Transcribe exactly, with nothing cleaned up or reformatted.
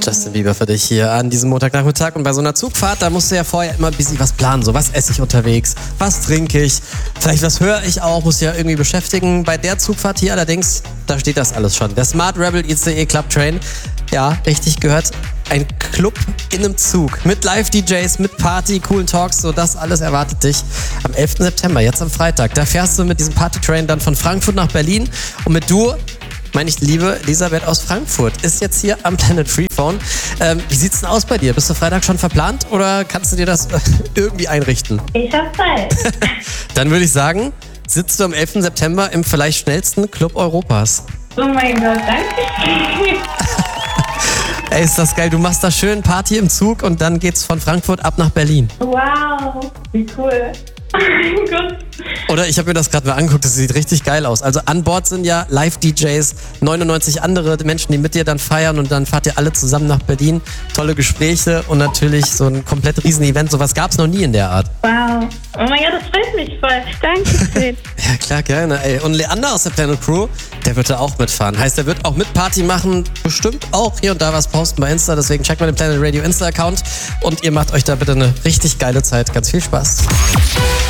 Justin Bieber für dich hier an diesem Montagnachmittag. Und bei so einer Zugfahrt, da musst du ja vorher immer ein bisschen was planen. So, was esse ich unterwegs? Was trinke ich? Vielleicht was höre ich auch? Muss ja irgendwie beschäftigen. Bei der Zugfahrt hier allerdings, da steht das alles schon. Der Smart Rebel I C E Club Train. Ja, richtig gehört. Ein Club in einem Zug. Mit Live-D Js, mit Party, coolen Talks. So, das alles erwartet dich am elften September, jetzt am Freitag. Da fährst du mit diesem Party-Train dann von Frankfurt nach Berlin. Und mit du, meine ich, liebe Elisabeth aus Frankfurt, ist jetzt hier am Planet Freephone. Ähm, wie sieht's denn aus bei dir? Bist du Freitag schon verplant oder kannst du dir das irgendwie einrichten? Ich hab Zeit. Dann würde ich sagen, sitzt du am elften September im vielleicht schnellsten Club Europas. Oh mein Gott, danke. Ey, ist das geil. Du machst da schön Party im Zug und dann geht's von Frankfurt ab nach Berlin. Wow, wie cool. Oh mein Gott. Oder ich habe mir das gerade mal angeguckt, das sieht richtig geil aus. Also an Bord sind ja Live-D Js, neunundneunzig andere Menschen, die mit dir dann feiern und dann fahrt ihr alle zusammen nach Berlin. Tolle Gespräche und natürlich so ein komplett Riesen-Event. Sowas gab es noch nie in der Art. Wow. Oh mein Gott, das freut mich voll. Dankeschön. Ja klar, gerne. Ey. Und Leander aus der Planet Crew, der wird da auch mitfahren. Heißt, der wird auch mit Party machen, bestimmt auch hier und da was posten bei Insta. Deswegen checkt mal den Planet Radio Insta-Account und ihr macht euch da bitte eine richtig geile Zeit. Ganz viel Spaß.